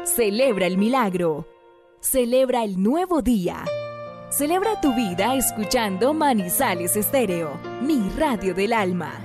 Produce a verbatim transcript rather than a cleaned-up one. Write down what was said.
Celebra el milagro. Celebra el nuevo día. Celebra tu vida escuchando Manizales Estéreo, mi radio del alma.